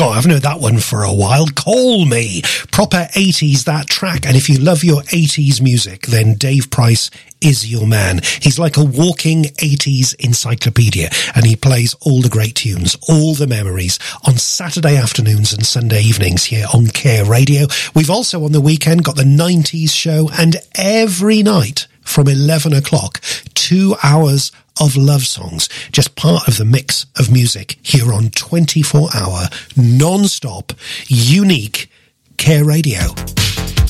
God, I haven't heard that one for a while. Call Me. Proper 80s, that track. And if you love your 80s music, then Dave Price is your man. He's like a walking 80s encyclopedia, and he plays all the great tunes, all the memories on Saturday afternoons and Sunday evenings here on Care Radio. We've also on the weekend got the 90s show, and every night from 11 o'clock, 2 hours of love songs, just part of the mix of music here on 24-hour, non-stop, unique Care Radio.